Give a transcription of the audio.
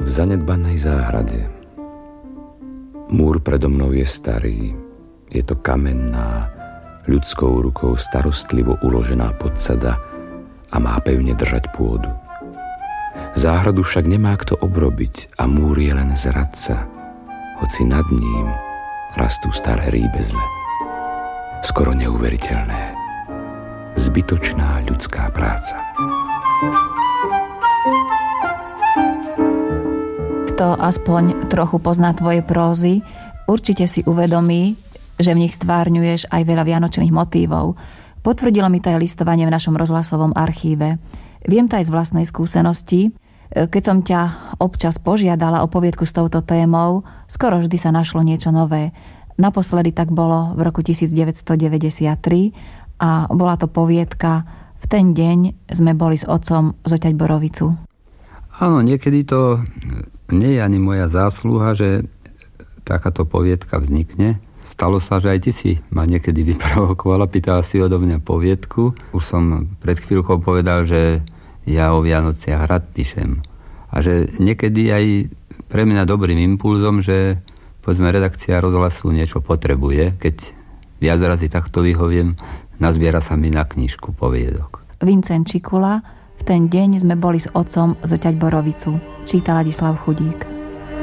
V zanedbanej záhrade. Múr predo mnou je starý. Je to kamenná, ľudskou rukou starostlivo uložená podsada a má pevne držať pôdu. Záhradu však nemá kto obrobiť a múr je len zradca, hoci nad ním rastú staré rýbezle. Skoro neuveriteľné. Zbytočná ľudská práca. Kto aspoň trochu pozná tvoje prózy, určite si uvedomí, že v nich stvárňuješ aj veľa vianočných motívov. Potvrdilo mi to aj listovanie v našom rozhlasovom archíve. Viem to aj z vlastnej skúsenosti. Keď som ťa občas požiadala o poviedku s touto témou, skoro vždy sa našlo niečo nové. Naposledy tak bolo v roku 1993 a bola to poviedka V ten deň sme boli s otcom zoťať borovicu. Áno, niekedy to nie je ani moja zásluha, že takáto poviedka vznikne. Stalo sa, že aj ty si ma niekedy vyprovokovala, pýtala si odo mňa poviedku. Už som pred chvíľkou povedal, že ja o Vianociach rád píšem. A že niekedy aj pre mňa dobrým impulzom, že povedzme redakcia rozhlasu niečo potrebuje, keď viac razy takto vyhoviem, nazbiera sa mi na knižku poviedok. Vincent Čikula, V ten deň sme boli s otcom zoťať borovicu, číta Ladislav Chudík.